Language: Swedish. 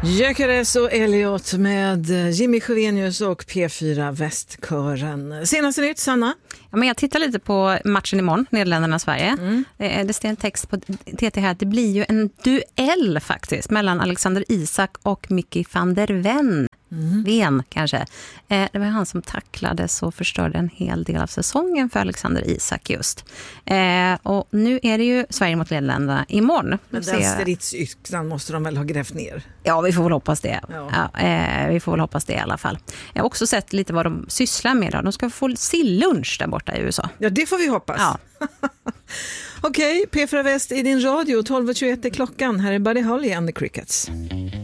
Gyökeres och Elliot med Jimmy Sjövenius och P4 Västkören. Senaste nytt, Sanna? Ja, men jag tittar lite på matchen imorgon, Nederländerna-Sverige. Det står en text på TT här att det blir ju en duell faktiskt mellan Alexander Isak och Mickey van der Ven. Ven kanske. Det var han som tacklades och förstörde en hel del av säsongen för Alexander Isak just. Och nu är det ju Sverige mot Nederländerna imorgon. Men den stridsyxan måste de väl ha grävt ner? Ja, vi får väl hoppas det. Ja. Vi får väl hoppas det i alla fall. Jag har också sett lite vad de sysslar med. De ska få sillunch där borta i USA. Ja, det får vi hoppas. Ja. Okej, P4 Väst i din radio. 12:21 är klockan. Här är Buddy Holly and the Crickets.